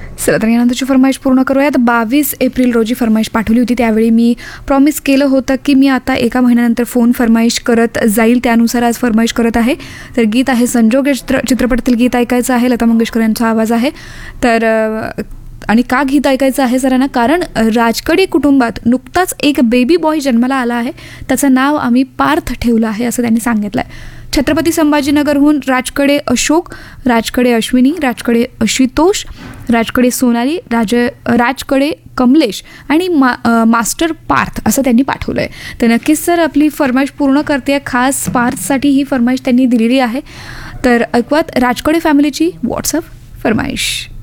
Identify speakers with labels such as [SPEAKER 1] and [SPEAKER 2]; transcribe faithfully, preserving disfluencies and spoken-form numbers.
[SPEAKER 1] चला तर यानंतरची फरमाईश पूर्ण करूयात. बावीस एप्रिल रोजी फरमाईश पाठवली होती. त्यावेळी मी प्रॉमिस केलं होतं की मी आता एका महिन्यानंतर फोन फरमाईश करत जाईल, त्यानुसार आज फरमाईश करत आहे. तर गीत आहे संजोग या चित्र चित्रपटातील गीत ऐकायचं आहे. लता मंगेशकर यांचा आवाज आहे. तर आणि का गीत ऐकायचं आहे सरांना, कारण राजकडे कुटुंबात नुकताच एक बेबी बॉय जन्माला आला आहे. त्याचं नाव आम्ही पार्थ ठेवलं आहे असं त्यांनी सांगितलं आहे. छत्रपती संभाजीनगरहून राजकडे अशोक, राजकडे अश्विनी, राजकडे आशुतोष, राजकडे सोनाली, राज राजकडे कमलेश आणि मा मास्टर पार्थ असं त्यांनी पाठवलं आहे. तर नक्कीच सर आपली फरमाईश पूर्ण करते. खास पार्थसाठी ही फरमाईश त्यांनी दिलेली आहे. तर ऐकवात राजकडे फॅमिलीची व्हॉट्सअप फरमाईश.